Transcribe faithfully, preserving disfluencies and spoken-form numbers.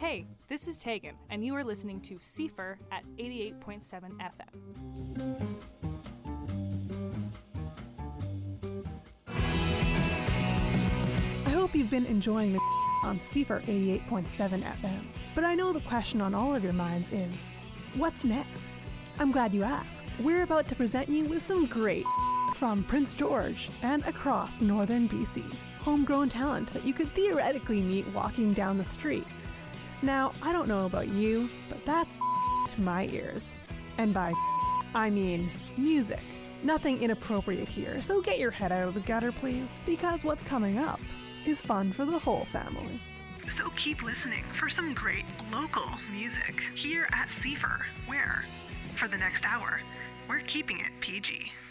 Hey, this is Tegan, and you are listening to Cipher at eighty-eight point seven F M. I hope you've been enjoying the on Cipher eighty-eight point seven F M, but I know the question on all of your minds is, what's next? I'm glad you asked. We're about to present you with some great from Prince George and across northern B C. Homegrown talent that you could theoretically meet walking down the street. Now, I don't know about you, but that's to my ears. And by I mean music. Nothing inappropriate here, so get your head out of the gutter, please, because what's coming up is fun for the whole family. So keep listening for some great local music here at Cipher, where, for the next hour, we're keeping it P G.